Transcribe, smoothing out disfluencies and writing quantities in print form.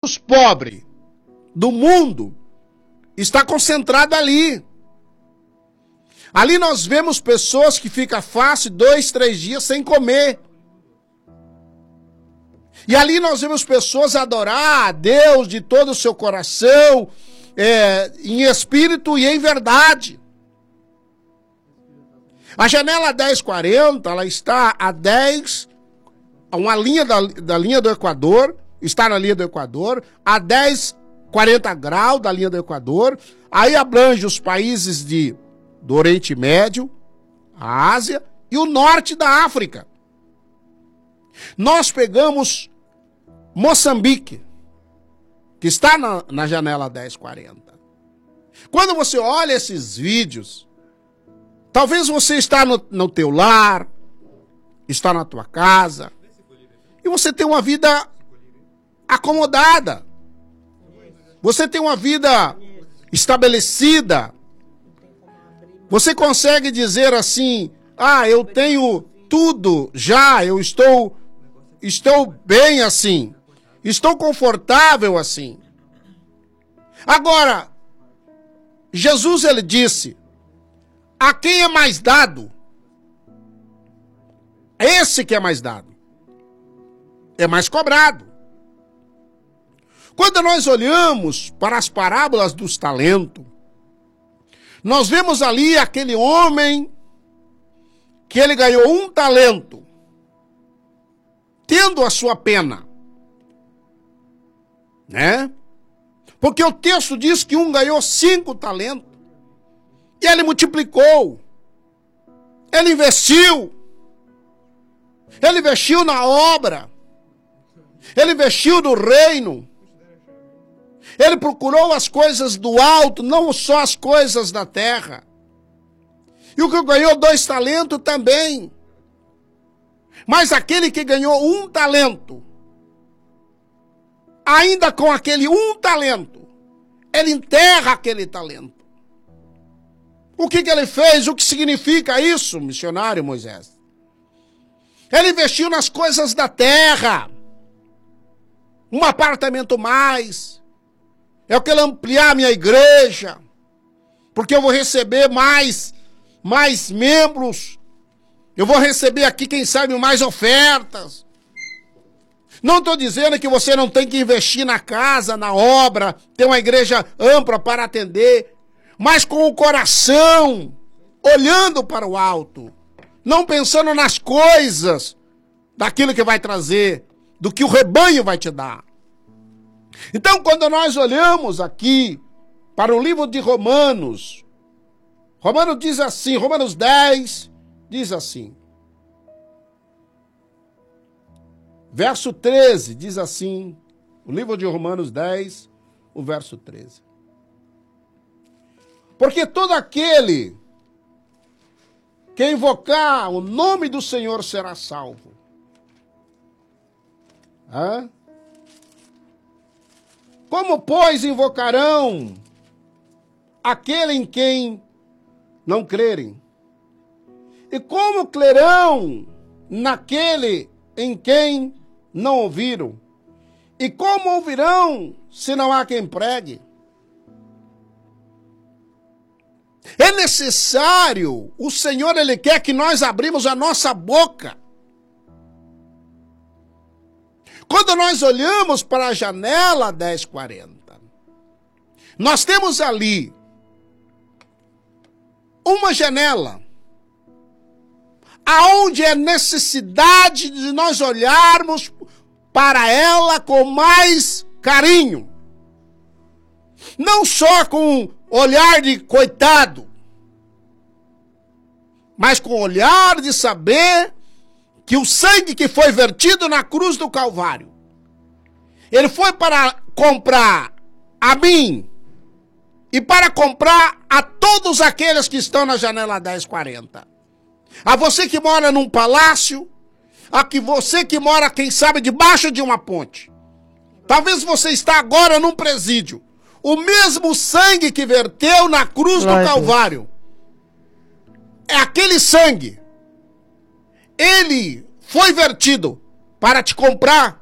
dos pobres do mundo está concentrada ali. Ali nós vemos pessoas que ficam fácil 2, 3 dias sem comer. E ali nós vemos pessoas adorar a Deus de todo o seu coração, em espírito e em verdade. A janela 1040, ela está a 10, uma linha da linha do Equador, está na linha do Equador, a 10,40 graus da linha do Equador, aí abrange os países do Oriente Médio, a Ásia e o norte da África. Nós pegamos Moçambique, que está na janela 1040. Quando você olha esses vídeos, talvez você está no teu lar, está na tua casa, e você tem uma vida acomodada. Você tem uma vida estabelecida. Você consegue dizer assim, eu tenho tudo já, eu estou bem assim, estou confortável assim. Agora, Jesus, ele disse, a quem é mais dado, esse que é mais dado, é mais cobrado. Quando nós olhamos para as parábolas dos talentos, nós vemos ali aquele homem que ele ganhou 1 talento, tendo a sua pena, né? Porque o texto diz que um ganhou 5 talentos, e ele multiplicou, ele investiu na obra, ele investiu no reino, ele procurou as coisas do alto, não só as coisas da terra. E o que ganhou 2 talentos também. Mas aquele que ganhou 1 talento, ainda com aquele 1 talento, ele enterra aquele talento. O que ele fez? O que significa isso, missionário Moisés? Ele investiu nas coisas da terra. Um apartamento mais. Eu quero ampliar a minha igreja, porque eu vou receber mais membros. Eu vou receber aqui, quem sabe, mais ofertas. Não estou dizendo que você não tem que investir na casa, na obra, ter uma igreja ampla para atender, mas com o coração, olhando para o alto, não pensando nas coisas, daquilo que vai trazer, do que o rebanho vai te dar. Então, quando nós olhamos aqui para o livro de Romanos, Romanos diz assim, Romanos 10 diz assim, verso 13 diz assim, o livro de Romanos 10, o verso 13. Porque todo aquele que invocar o nome do Senhor será salvo. Como, pois, invocarão aquele em quem não crerem? E como crerão naquele em quem não ouviram? E como ouvirão se não há quem pregue? É necessário, o Senhor, Ele quer que nós abrimos a nossa boca. Quando nós olhamos para a janela 1040, nós temos ali uma janela aonde é necessidade de nós olharmos para ela com mais carinho. Não só com olhar de coitado, mas com olhar de saber que o sangue que foi vertido na cruz do Calvário, ele foi para comprar a mim e para comprar a todos aqueles que estão na janela 1040. A você que mora num palácio, você que mora, quem sabe, debaixo de uma ponte. Talvez você está agora num presídio. O mesmo sangue que verteu na cruz do Calvário, é aquele sangue. Ele foi vertido para te comprar